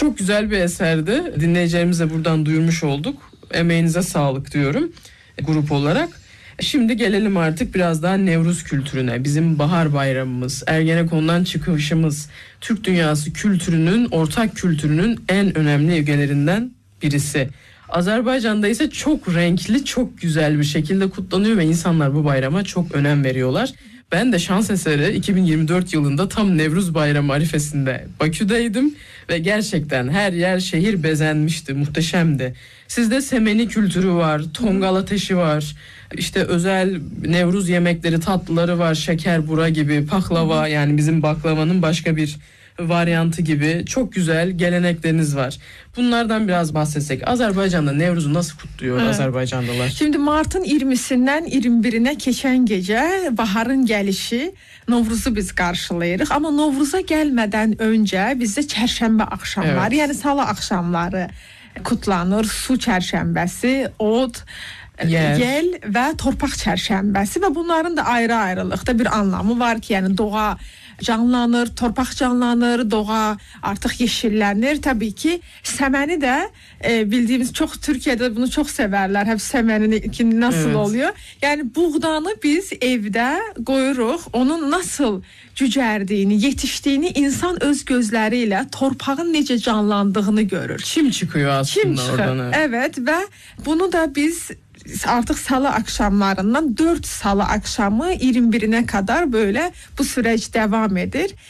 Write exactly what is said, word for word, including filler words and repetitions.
Çok güzel bir eserdi. Dinleyicilerimize buradan duyurmuş olduk. Emeğinize sağlık diyorum grup olarak. Şimdi gelelim artık biraz daha Nevruz kültürüne. Bizim bahar bayramımız, Ergenekon'dan çıkışımız, Türk dünyası kültürünün, ortak kültürünün en önemli ögelerinden birisi. Azerbaycan'da ise çok renkli, çok güzel bir şekilde kutlanıyor ve insanlar bu bayrama çok önem veriyorlar. Ben de şans eseri iki bin yirmi dört yılında tam Nevruz Bayramı arifesinde Bakü'deydim ve gerçekten her yer şehir bezenmişti, muhteşemdi. Sizde semeni kültürü var, tongal ateşi var, işte özel Nevruz yemekleri, tatlıları var, şeker bura gibi, paklava, yani bizim baklavanın başka bir varyantı gibi çok güzel gelenekleriniz var. Bunlardan biraz bahsetsek. Azerbaycan'da Nevruz'u nasıl kutluyor evet. Azerbaycanlılar? Şimdi Mart'ın iyirmisindən iyirmi birinə keçən gecə baharın gəlişi, Novruzu biz qarşılayırıq. Amma Novruza gəlmədən öncə bizdə çərşənbə axşamları, evet. yəni salı axşamları kutlanır. Su çərşənbəsi, od, Yer. Yel və torpaq çərşənbəsi və bunların da ayrı-ayrılıqda bir anlamı var ki, yəni doğa canlanır, torpaq canlanır, doğa artıq yeşillənir. Təbii ki, səməni də e, bildiyimiz çox Türkiyədə bunu çox sevərlər. Hep səməni nasıl evet. oluyor? Yəni buğdanı biz evdə qoyuruq. Onun nasıl cücərdiyini, yetişdiyini insan öz gözləri ilə torpağın necə canlandığını görür. Çim çıxıyor aslında Çim çıxır. Oradan. Evet. evet və bunu da biz artıq salı akşamlarından dörd salı akşamı iyirmi birinə kadar böyle bu süreç devam edir.